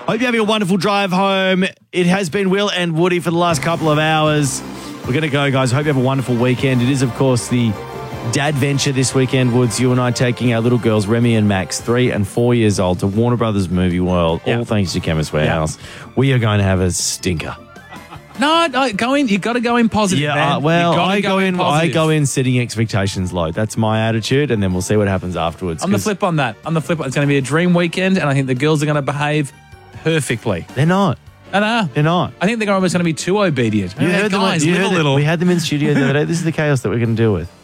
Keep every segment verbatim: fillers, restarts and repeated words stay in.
Hope you're having a wonderful drive home. It has been Will and Woody for the last couple of hours. We're going to go, guys. Hope you have a wonderful weekend. It is, of course, the Dad Venture this weekend, Woods. You and I taking our little girls, Remy and Max, three and four years old, to Warner Brothers Movie World, Yeah. all thanks to Chemist Warehouse. Yeah. We are going to have a stinker. No, no, go in. You got to go in positive. Yeah, man. uh, well, You gotta I go in. I positive. go in setting expectations low. That's my attitude, and then we'll see what happens afterwards. On the 'cause flip on that, on the flip, it's going to be a dream weekend, and I think the girls are going to behave perfectly. They're not. No, no, They're not. I think they're almost going to be too obedient. You Yeah, heard them. guys, You live heard a them. little. We had them in studio the other day. This is the chaos that we're going to deal with.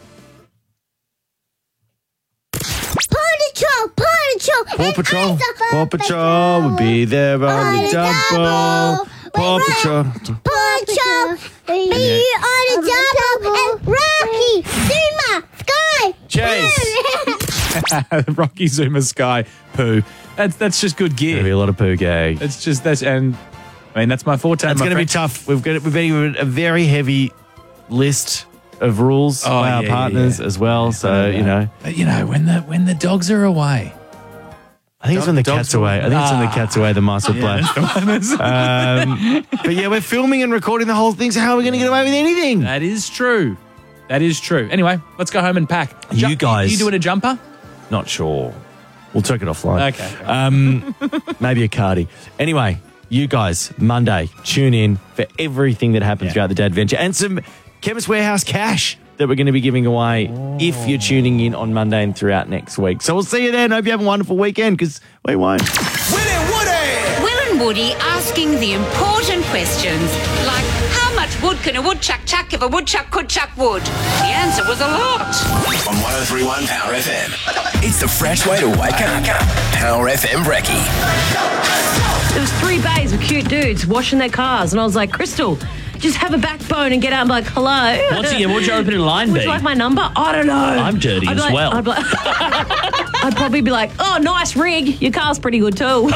Paw Patrol, Paw Patrol. Paw Patrol will be there on the double. Paw Patrol. Paw Patrol, be on the double. And Rocky, Zuma, Sky, Chase. Rocky Zuma Sky poo. That's that's just good There'll be gear. a lot of poo gag. It's just that's and I mean that's my forte. It's my going to be friend. tough. We've got we've been given a very heavy list of rules Oh, by our yeah, yeah, partners yeah. as well. So you know, But you know when the when the dogs are away. I think it's when the Dogs cat's will- away. I think it's when the Ah. cat's away. The mice will play. Um, but yeah, we're filming and recording the whole thing. So how are we going to get away with anything? That is true. That is true. Anyway, let's go home and pack. You guys- you doing a jumper? Not sure. We'll take it offline. Okay. Um, maybe a cardi. Anyway, you guys, Monday, tune in for everything that happens Yeah. throughout the Dad Venture and some Chemist Warehouse cash that we're going to be giving away if you're tuning in on Monday and throughout next week. So we'll see you then. Hope you have a wonderful weekend because we won't. Will and Woody asking the important questions like how much wood can a woodchuck chuck if a woodchuck could chuck wood? The answer was a lot. On one oh three point one Power F M. It's the fresh way to wake up. Power F M Brekkie. There was three bays of cute dudes washing their cars, and I was like, Crystal, just have a backbone and get out and be like, hello. What's it, what'd your opening line Would be? you like my number? I don't know. I'm dirty I'd be as like- well. I'd, be like, I'd probably be like, oh, nice rig. Your car's pretty good too.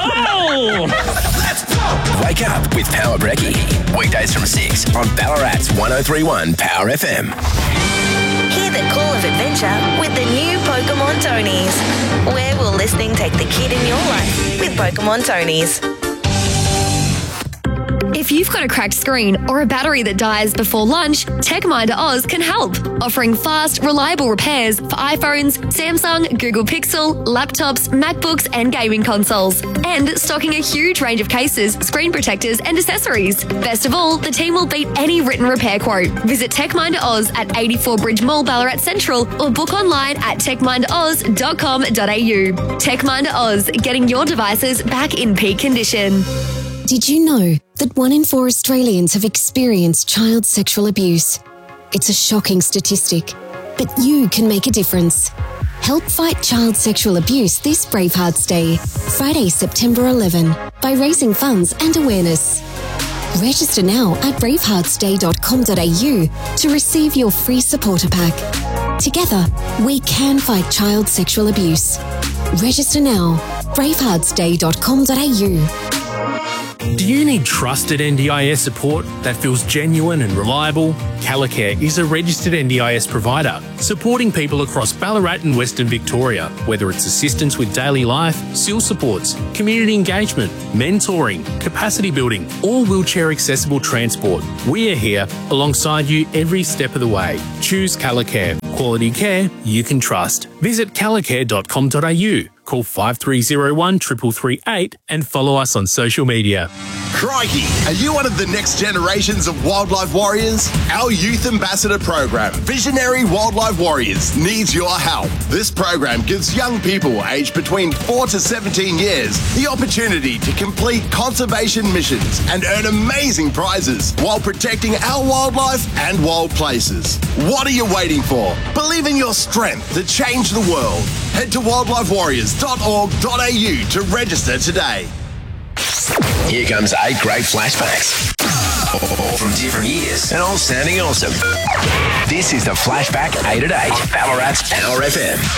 Oh! Wake up with Power Brekkie. Weekdays from six on Ballarat's one oh three point one Power F M. Hear the call of adventure with the new Pokemon Tonys. Where will listening take the kid in your life with Pokemon Tonys? If you've got a cracked screen or a battery that dies before lunch, TechMinder Oz can help, offering fast, reliable repairs for iPhones, Samsung, Google Pixel, laptops, MacBooks, and gaming consoles, and stocking a huge range of cases, screen protectors, and accessories. Best of all, the team will beat any written repair quote. Visit TechMinder Oz at eighty-four Bridge Mall, Ballarat Central, or book online at tech minder oz dot com dot a u. TechMinder Oz, getting your devices back in peak condition. Did you know that one in four Australians have experienced child sexual abuse? It's a shocking statistic, but you can make a difference. Help fight child sexual abuse this Bravehearts Day, Friday, September eleventh, by raising funds and awareness. Register now at bravehearts day dot com dot a u to receive your free supporter pack. Together, we can fight child sexual abuse. Register now, bravehearts day dot com dot a u. Do you need trusted N D I S support that feels genuine and reliable? Calicare is a registered N D I S provider, supporting people across Ballarat and Western Victoria, whether it's assistance with daily life, S I L supports, community engagement, mentoring, capacity building, or wheelchair accessible transport. We are here alongside you every step of the way. Choose Calicare. Quality care you can trust. Visit calicare dot com dot a u. Call five three zero one, three three three eight and follow us on social media. Crikey, are you one of the next generations of wildlife warriors? Our youth ambassador program, Visionary Wildlife Warriors, needs your help. This program gives young people aged between four to seventeen years the opportunity to complete conservation missions and earn amazing prizes while protecting our wildlife and wild places. What are you waiting for? Believe in your strength to change the world. Head to wildlife warriors dot org dot a u to register today. Here comes eight great flashbacks. All from different years and all sounding awesome. This is the Flashback eight at eight on Ballarat's Power F M.